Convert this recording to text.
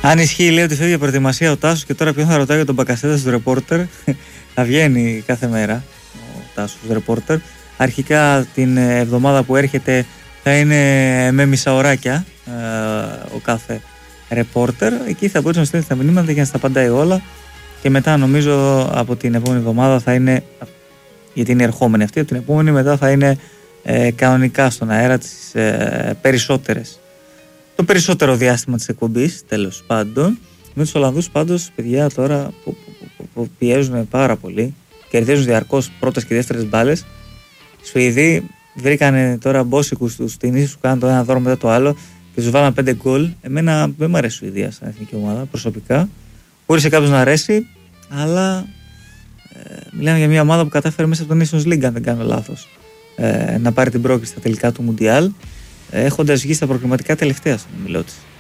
Αν ισχύει, λέει ότι φεύγει για προετοιμασία ο Τάσος και τώρα ποιον θα ρωτάει για τον Μπακασέτα στο ρεπόρτερ. Θα βγαίνει κάθε μέρα ο Τάσος στο ρεπόρτερ. Αρχικά την εβδομάδα που έρχεται θα είναι με μισάωράκια ο κάθε ρεπόρτερ. Εκεί θα μπορεί να στέλνει τα μηνύματα για να στα απαντάει όλα. Και μετά νομίζω από την επόμενη εβδομάδα θα είναι, γιατί είναι ερχόμενη αυτή, από την επόμενη μετά θα είναι κανονικά στον αέρα τις περισσότερες. Το περισσότερο διάστημα της εκπομπής, τέλος πάντων. Με τους Ολλανδούς πάντως, παιδιά, τώρα που πιέζουν πάρα πολύ, κερδίζουν διαρκώς πρώτες και δεύτερες μπάλες. Οι Σουηδοί βρήκανε τώρα μπόσικους τους ταινίσεις που κάνουν το ένα δώρο μετά το άλλο και τους βάλαν 5 γκολ. Εμένα δεν μου αρέσει η Σουηδία σαν εθνική ομάδα προσωπικά. Μπορεί σε κάποιους να αρέσει, αλλά μιλάμε για μια ομάδα που κατάφερε μέσα από το Nations League, αν δεν κάνω λάθος, να πάρει την πρόκριση στα τελικά του Μουντιάλ, έχοντας βγει στα προκριματικά τελευταία στον ομιλό της.